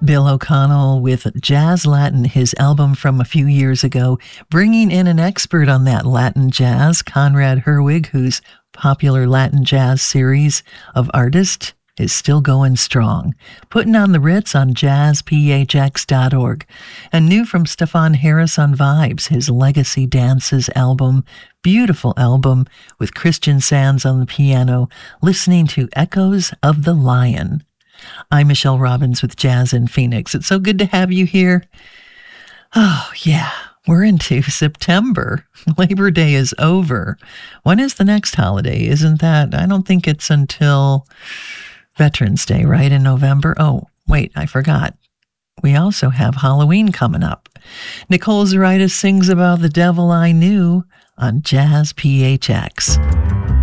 Bill O'Connell with Jazz Latin, his album from a few years ago, bringing in an expert on that Latin jazz, Conrad Herwig, whose popular Latin jazz series of artists is still going strong, putting on the Ritz on jazzphx.org. And new from Stefan Harris on Vibes, his Legacy Dances album, beautiful album with Christian Sands on the piano, listening to Echoes of the Lion. I'm Michelle Robbins with Jazz in Phoenix. It's so good to have you here. Oh, yeah, we're into September. Labor Day is over. When is the next holiday? Isn't that? I don't think it's until Veterans Day, right, in November? Oh, wait, I forgot. We also have Halloween coming up. Nicole Zaritis sings about the devil I knew on Jazz PHX.